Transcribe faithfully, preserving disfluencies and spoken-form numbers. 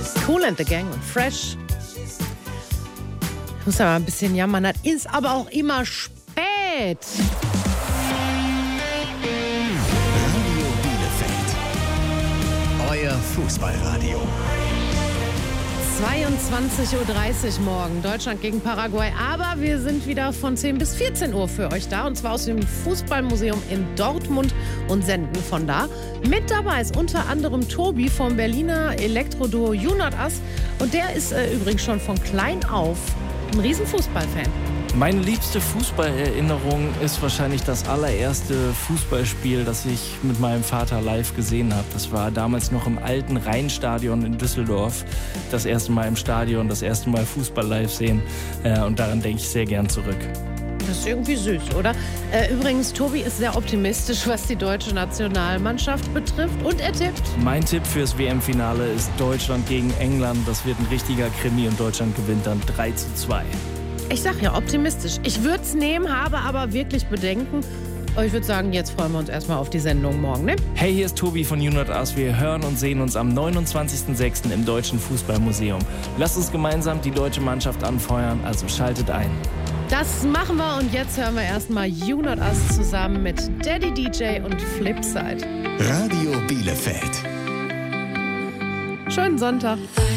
Kool and the Gang und Fresh. Ich muss aber ein bisschen jammern, das ist aber auch immer spät. Radio Bielefeld. Euer Fußballradio. zweiundzwanzig Uhr dreißig morgen, Deutschland gegen Paraguay. Aber wir sind wieder von zehn bis vierzehn Uhr für euch da. Und zwar aus dem Fußballmuseum in Dortmund und senden von da. Mit dabei ist unter anderem Tobi vom Berliner Elektroduo You Not Us. Und der ist äh, übrigens schon von klein auf ein riesen Fußballfan. Meine liebste Fußballerinnerung ist wahrscheinlich das allererste Fußballspiel, das ich mit meinem Vater live gesehen habe. Das war damals noch im alten Rheinstadion in Düsseldorf. Das erste Mal im Stadion, das erste Mal Fußball live sehen. Äh, und daran denke ich sehr gern zurück. Das ist irgendwie süß, oder? Äh, übrigens, Tobi ist sehr optimistisch, was die deutsche Nationalmannschaft betrifft. Und er tippt. Mein Tipp fürs W M-Finale ist Deutschland gegen England. Das wird ein richtiger Krimi und Deutschland gewinnt dann drei zu zwei. Ich sag ja, optimistisch. Ich würde es nehmen, habe aber wirklich Bedenken. Aber ich würde sagen, jetzt freuen wir uns erstmal auf die Sendung morgen, ne? Hey, hier ist Tobi von You Not Us. Wir hören und sehen uns am neunundzwanzigsten sechsten im Deutschen Fußballmuseum. Lasst uns gemeinsam die deutsche Mannschaft anfeuern, also schaltet ein. Das machen wir und jetzt hören wir erstmal You Not Us zusammen mit Daddy D J und Flipside. Radio Bielefeld. Schönen Sonntag.